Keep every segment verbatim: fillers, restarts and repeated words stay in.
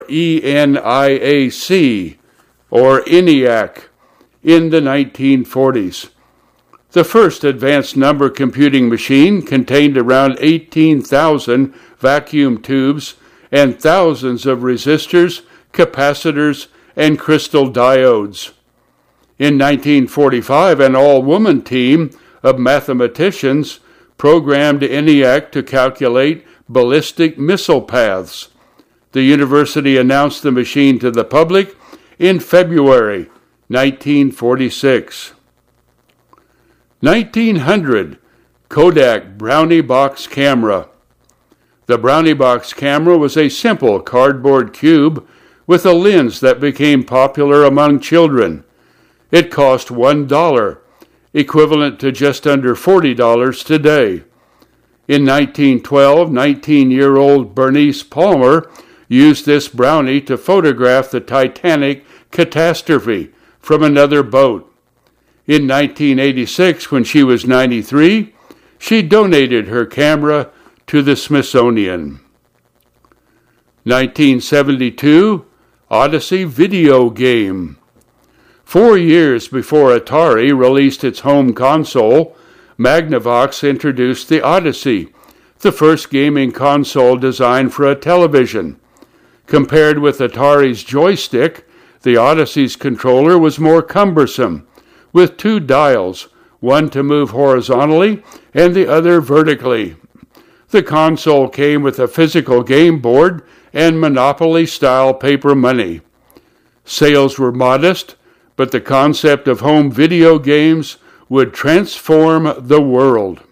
E N I A C, or ENIAC, in the nineteen forties. The first advanced number computing machine contained around eighteen thousand vacuum tubes and thousands of resistors, capacitors, and crystal diodes. In nineteen forty-five, an all-woman team of mathematicians programmed ENIAC to calculate ballistic missile paths. The university announced the machine to the public in February nineteen forty-six. nineteen hundred, Kodak Brownie Box Camera. The Brownie Box camera was a simple cardboard cube with a lens that became popular among children. It cost one dollar, equivalent to just under forty dollars today. In nineteen twelve, nineteen-year-old Bernice Palmer used this brownie to photograph the Titanic catastrophe from another boat. In nineteen eighty-six, when she was ninety-three, she donated her camera to the Smithsonian. nineteen seventy-two, Odyssey video game. Four years before Atari released its home console, Magnavox introduced the Odyssey, the first gaming console designed for a television. Compared with Atari's joystick, the Odyssey's controller was more cumbersome, with two dials, one to move horizontally and the other vertically. The console came with a physical game board and Monopoly-style paper money. Sales were modest, but the concept of home video games would transform the world.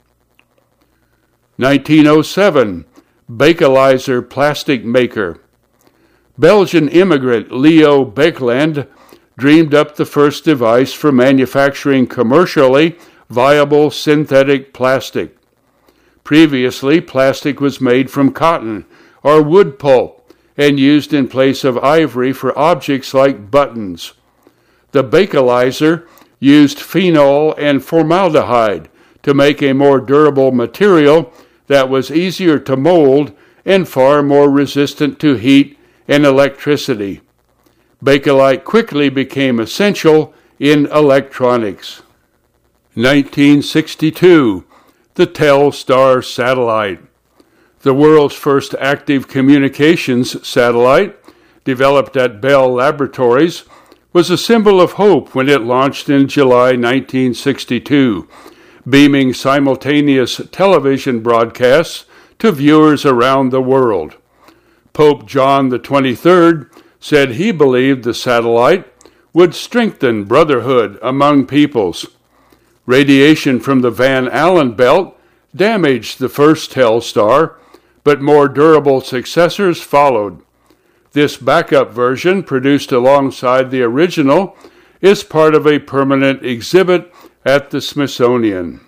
nineteen oh seven, Bakeliter plastic maker. Belgian immigrant Leo Baekeland dreamed up the first device for manufacturing commercially viable synthetic plastic. Previously, plastic was made from cotton or wood pulp and used in place of ivory for objects like buttons. The Bakeliter used phenol and formaldehyde to make a more durable material that was easier to mold and far more resistant to heat and electricity. Bakelite quickly became essential in electronics. nineteen sixty-two, the Telstar satellite. The world's first active communications satellite, developed at Bell Laboratories, was a symbol of hope when it launched in July nineteen sixty-two, beaming simultaneous television broadcasts to viewers around the world. Pope John the twenty-third said he believed the satellite would strengthen brotherhood among peoples. Radiation from the Van Allen belt damaged the first Telstar, but more durable successors followed. This backup version, produced alongside the original, is part of a permanent exhibit at the Smithsonian.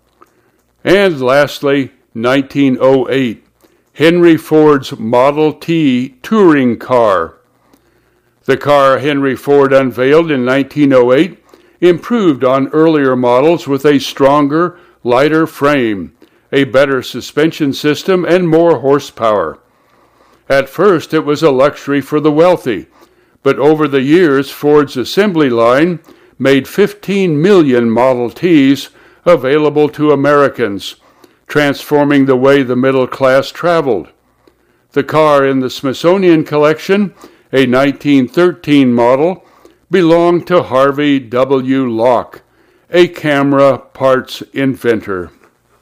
And lastly, nineteen oh eight, Henry Ford's Model T touring car. The car Henry Ford unveiled in nineteen oh eight improved on earlier models with a stronger, lighter frame, a better suspension system, and more horsepower. At first, it was a luxury for the wealthy, but over the years, Ford's assembly line made fifteen million Model Ts available to Americans, transforming the way the middle class traveled. The car in the Smithsonian collection, a nineteen thirteen model, belonged to Harvey W. Locke, a camera parts inventor.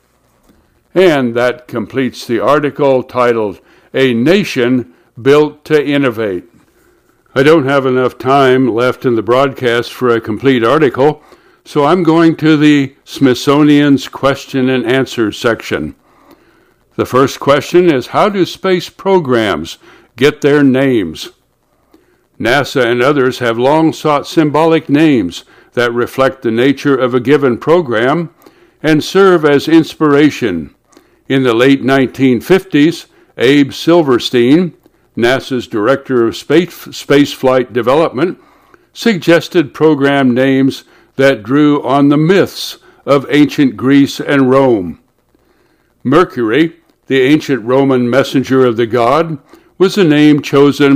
And that completes the article titled, A Nation Built to Innovate. I don't have enough time left in the broadcast for a complete article, so I'm going to the Smithsonian's question and answer section. The first question is, how do space programs get their names? NASA and others have long sought symbolic names that reflect the nature of a given program and serve as inspiration. In the late nineteen fifties, Abe Silverstein, NASA's Director of Space, Spaceflight Development, suggested program names that drew on the myths of ancient Greece and Rome. Mercury, the ancient Roman messenger of the god, was the name chosen